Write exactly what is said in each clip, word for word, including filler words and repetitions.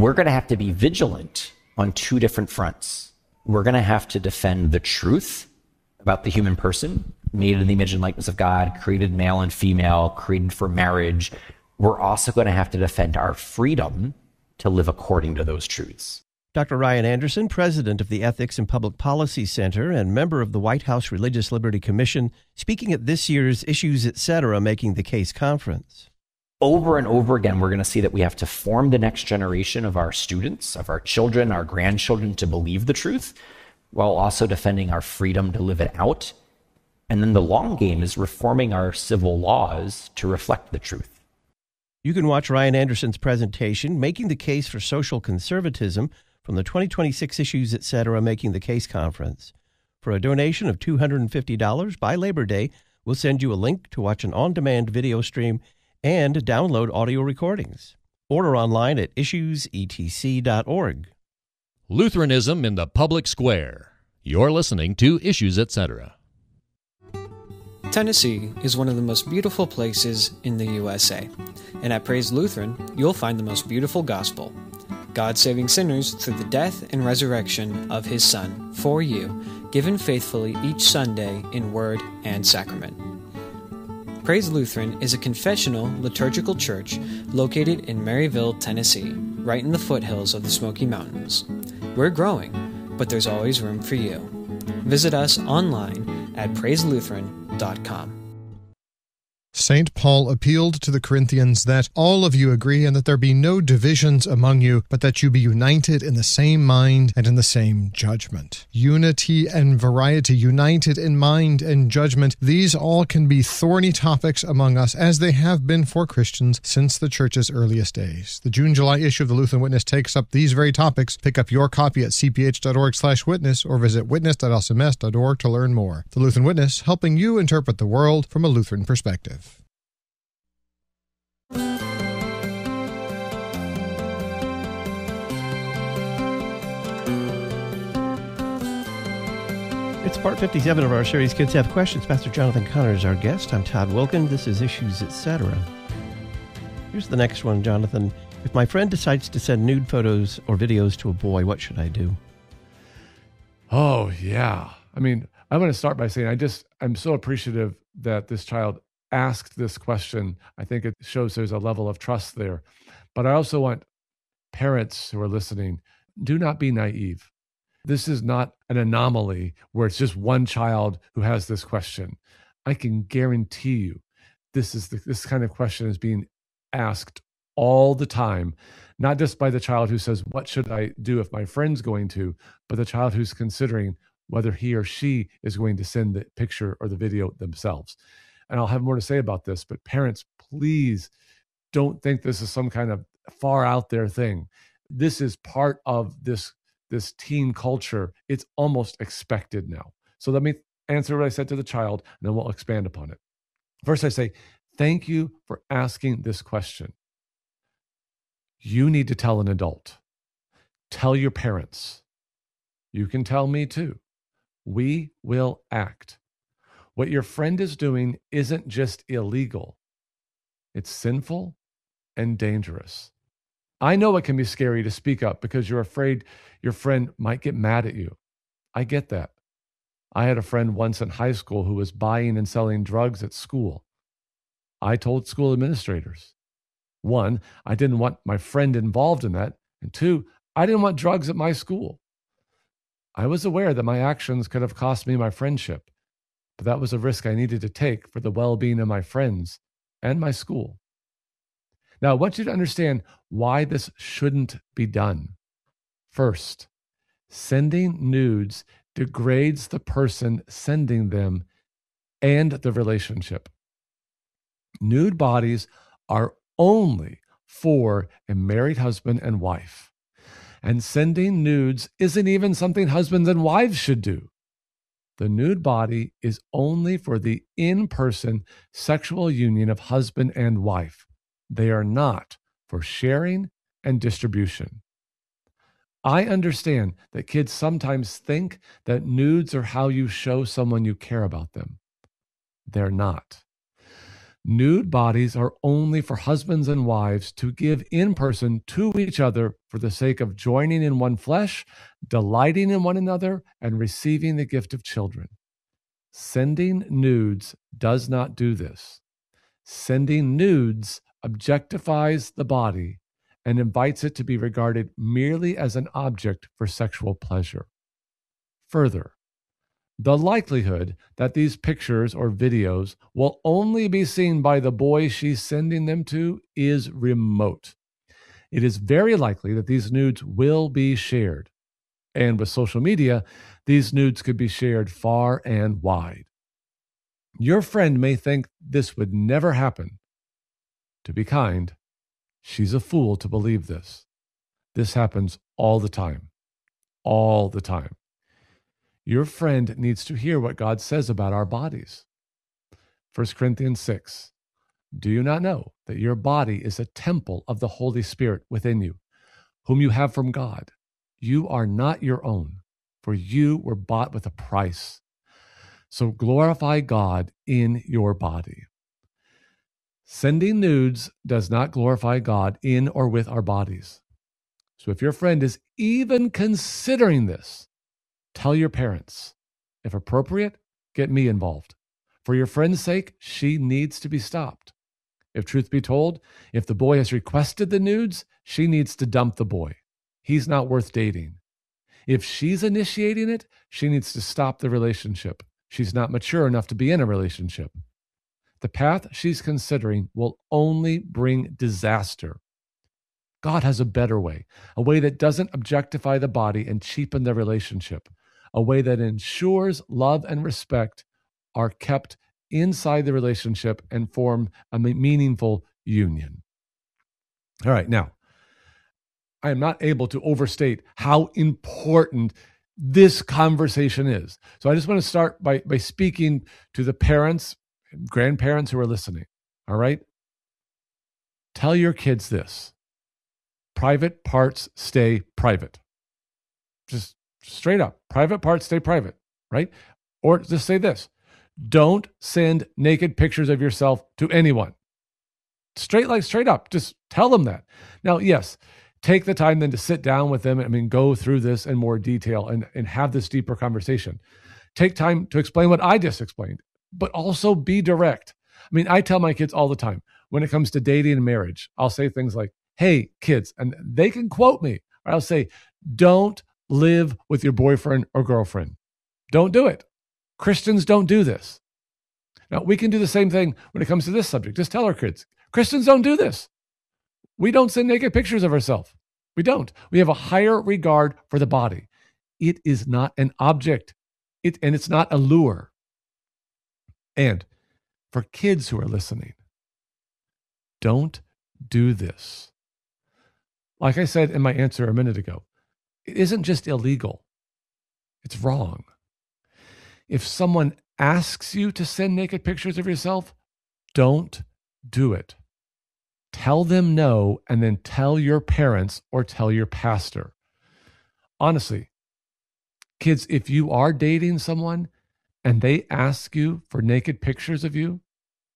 we're going to have to be vigilant on two different fronts. We're going to have to defend the truth about the human person, made in the image and likeness of God, created male and female, created for marriage. We're also going to have to defend our freedom to live according to those truths. Doctor Ryan Anderson, president of the Ethics and Public Policy Center and member of the White House Religious Liberty Commission, speaking at this year's Issues Etc. Making the Case conference. Over and over again, we're going to see that we have to form the next generation of our students, of our children, our grandchildren to believe the truth, while also defending our freedom to live it out. And then the long game is reforming our civil laws to reflect the truth. You can watch Ryan Anderson's presentation, Making the Case for Social Conservatism, from the twenty twenty-six Issues Etc. Making the Case conference. For a donation of two hundred fifty dollars by Labor Day, we'll send you a link to watch an on-demand video stream and download audio recordings. Order online at issues e t c dot org. Lutheranism in the Public Square. You're listening to Issues Etc. Tennessee is one of the most beautiful places in the U S A, and at Praise Lutheran, you'll find the most beautiful gospel. God saving sinners through the death and resurrection of His Son for you, given faithfully each Sunday in word and sacrament. Praise Lutheran is a confessional liturgical church located in Maryville, Tennessee, right in the foothills of the Smoky Mountains. We're growing, but there's always room for you. Visit us online at praise lutheran dot com. Saint Paul appealed to the Corinthians that all of you agree and that there be no divisions among you, but that you be united in the same mind and in the same judgment. Unity and variety, united in mind and judgment, these all can be thorny topics among us, as they have been for Christians since the Church's earliest days. The June-July issue of the Lutheran Witness takes up these very topics. Pick up your copy at c p h dot org slash witness or visit witness dot l c m s dot org to learn more. The Lutheran Witness, helping you interpret the world from a Lutheran perspective. It's part fifty-seven of our series, Kids Have Questions. Pastor Jonathan Conner is our guest. I'm Todd Wilkin. This is Issues Etc. Here's the next one, Jonathan. If my friend decides to send nude photos or videos to a boy, what should I do? Oh, yeah. I mean, I'm going to start by saying I just, I'm so appreciative that this child asked this question. I think it shows there's a level of trust there. But I also want parents who are listening, do not be naive. This is not an anomaly where it's just one child who has this question. I can guarantee you this is the, this kind of question is being asked all the time, not just by the child who says, what should I do if my friend's going to, but the child who's considering whether he or she is going to send the picture or the video themselves. And I'll have more to say about this, but parents, please don't think this is some kind of far out there thing. This is part of this this teen culture. It's almost expected now. So let me answer what I said to the child, and then we'll expand upon it. First, I say, thank you for asking this question. You need to tell an adult. Tell your parents. You can tell me too. We will act. What your friend is doing isn't just illegal. It's sinful and dangerous. I know it can be scary to speak up because you're afraid your friend might get mad at you. I get that. I had a friend once in high school who was buying and selling drugs at school. I told school administrators. One, I didn't want my friend involved in that. And two, I didn't want drugs at my school. I was aware that my actions could have cost me my friendship, but that was a risk I needed to take for the well-being of my friends and my school. Now, I want you to understand why this shouldn't be done. First, sending nudes degrades the person sending them and the relationship. Nude bodies are only for a married husband and wife. And sending nudes isn't even something husbands and wives should do. The nude body is only for the in-person sexual union of husband and wife. They are not for sharing and distribution. I understand that kids sometimes think that nudes are how you show someone you care about them. They're not. Nude bodies are only for husbands and wives to give in person to each other for the sake of joining in one flesh, delighting in one another, and receiving the gift of children. Sending nudes does not do this. Sending nudes objectifies the body and invites it to be regarded merely as an object for sexual pleasure. Further, the likelihood that these pictures or videos will only be seen by the boy she's sending them to is remote. It is very likely that these nudes will be shared. And with social media, these nudes could be shared far and wide. Your friend may think this would never happen. To be kind, she's a fool to believe this. This happens all the time. All the time. Your friend needs to hear what God says about our bodies. First Corinthians six. Do you not know that your body is a temple of the Holy Spirit within you, whom you have from God? You are not your own, for you were bought with a price. So glorify God in your body. Sending nudes does not glorify God in or with our bodies. So if your friend is even considering this, tell your parents. If appropriate, get me involved. For your friend's sake, she needs to be stopped. If truth be told, if the boy has requested the nudes, she needs to dump the boy. He's not worth dating. If she's initiating it, she needs to stop the relationship. She's not mature enough to be in a relationship. The path she's considering will only bring disaster. God has a better way, a way that doesn't objectify the body and cheapen the relationship, a way that ensures love and respect are kept inside the relationship and form a meaningful union. All right, now, I am not able to overstate how important this conversation is. So I just want to start by, by speaking to the parents, grandparents who are listening, all right? Tell your kids this. Private parts stay private. Just straight up. Private parts stay private, right? Or just say this. Don't send naked pictures of yourself to anyone. Straight like straight up. Just tell them that. Now, yes, take the time then to sit down with them. I mean, go through this in more detail and, and have this deeper conversation. Take time to explain what I just explained, but also be direct. I mean, I tell my kids all the time, when it comes to dating and marriage, I'll say things like, hey, kids, and they can quote me, or I'll say, don't live with your boyfriend or girlfriend. Don't do it. Christians don't do this. Now, we can do the same thing when it comes to this subject. Just tell our kids, Christians don't do this. We don't send naked pictures of ourselves. We don't. We have a higher regard for the body. It is not an object, it, and it's not a lure. And for kids who are listening, don't do this. Like I said in my answer a minute ago, it isn't just illegal. It's wrong. If someone asks you to send naked pictures of yourself, don't do it. Tell them no, and then tell your parents or tell your pastor. Honestly, kids, if you are dating someone and they ask you for naked pictures of you,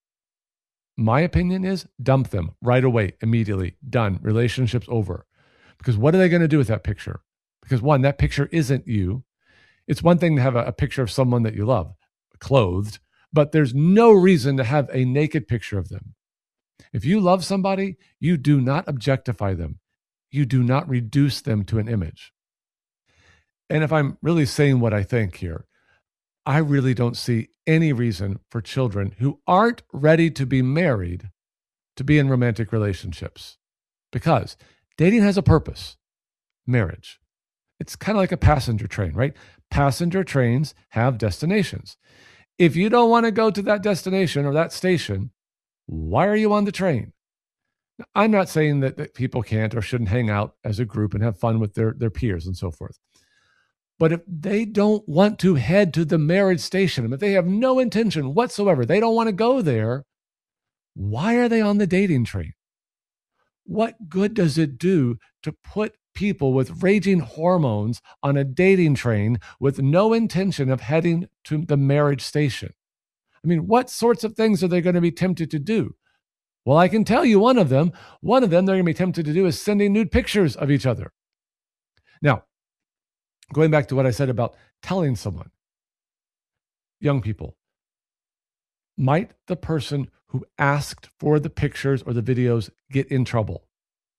my opinion is dump them right away, immediately. Done. Relationship's over. Because what are they going to do with that picture? Because one, that picture isn't you. It's one thing to have a, a picture of someone that you love, clothed, but there's no reason to have a naked picture of them. If you love somebody, you do not objectify them. You do not reduce them to an image. And if I'm really saying what I think here, I really don't see any reason for children who aren't ready to be married to be in romantic relationships. Because dating has a purpose, marriage. It's kind of like a passenger train, right? Passenger trains have destinations. If you don't want to go to that destination or that station, why are you on the train? I'm not saying that, that people can't or shouldn't hang out as a group and have fun with their, their peers and so forth. But if they don't want to head to the marriage station, if they have no intention whatsoever, they don't want to go there, why are they on the dating train? What good does it do to put people with raging hormones on a dating train with no intention of heading to the marriage station? I mean, what sorts of things are they going to be tempted to do? Well, I can tell you one of them. One of them they're going to be tempted to do is sending nude pictures of each other. Now, going back to what I said about telling someone, young people, might the person who asked for the pictures or the videos get in trouble?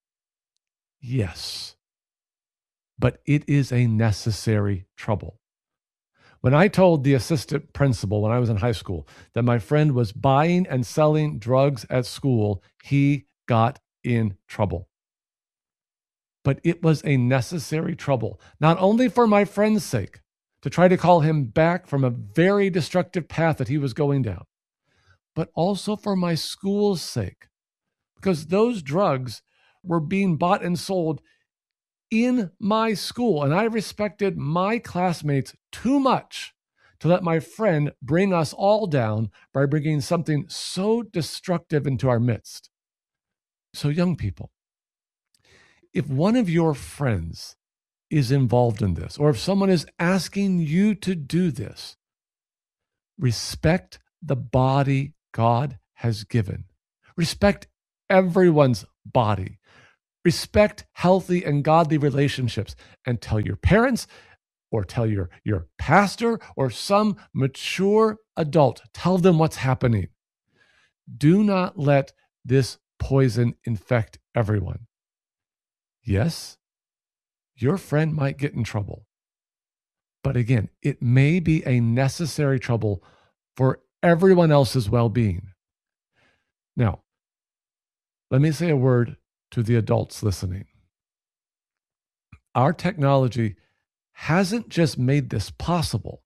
Yes. But it is a necessary trouble. When I told the assistant principal when I was in high school that my friend was buying and selling drugs at school, he got in trouble. But it was a necessary trouble, not only for my friend's sake, to try to call him back from a very destructive path that he was going down, but also for my school's sake, because those drugs were being bought and sold in my school, and I respected my classmates too much to let my friend bring us all down by bringing something so destructive into our midst. So, young people, if one of your friends is involved in this, or if someone is asking you to do this, respect the body God has given. Respect everyone's body. Respect healthy and godly relationships, and tell your parents or tell your, your pastor or some mature adult, tell them what's happening. Do not let this poison infect everyone. Yes, your friend might get in trouble, but again, it may be a necessary trouble for everyone else's well-being. Now, let me say a word to the adults listening. Our technology hasn't just made this possible,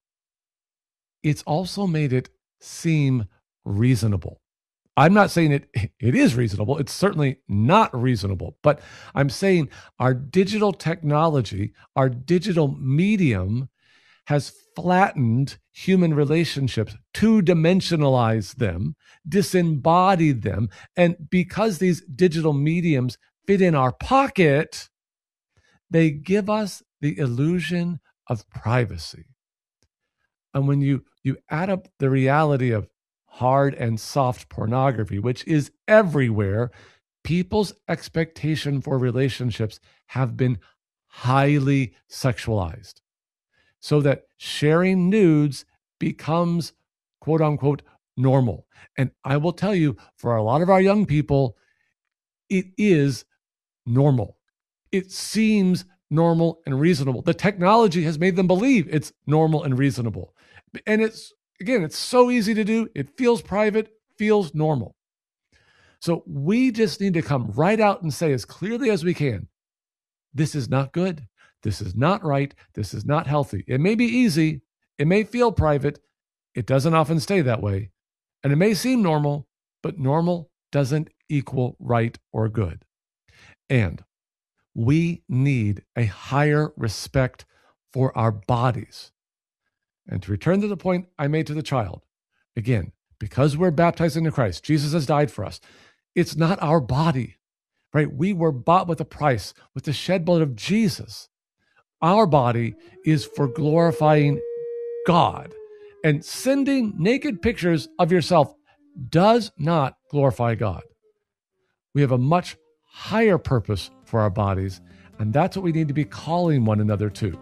it's also made it seem reasonable. I'm not saying it, it is reasonable. It's certainly not reasonable, but I'm saying our digital technology, our digital medium has flattened human relationships, two-dimensionalized them, disembodied them. And because these digital mediums fit in our pocket, they give us the illusion of privacy. And when you, you add up the reality of hard and soft pornography, which is everywhere, people's expectation for relationships have been highly sexualized, so that sharing nudes becomes, quote unquote, normal. And I will tell you, for a lot of our young people, it is normal. It seems normal and reasonable. The technology has made them believe it's normal and reasonable. And it's, again, it's so easy to do. It feels private, feels normal. So we just need to come right out and say as clearly as we can, this is not good. This is not right. This is not healthy. It may be easy. It may feel private. It doesn't often stay that way. And it may seem normal, but normal doesn't equal right or good. And we need a higher respect for our bodies. And to return to the point I made to the child, again, because we're baptized into Christ, Jesus has died for us. It's not our body, right? We were bought with a price, with the shed blood of Jesus. Our body is for glorifying God. And sending naked pictures of yourself does not glorify God. We have a much higher purpose for our bodies, and that's what we need to be calling one another to.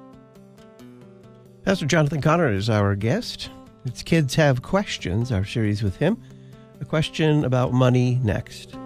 Pastor Jonathan Connor is our guest. It's Kids Have Questions, our series with him. A question about money next.